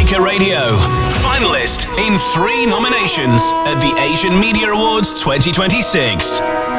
Maker Radio. Finalist in 3 nominations at the Asian Media Awards 2026.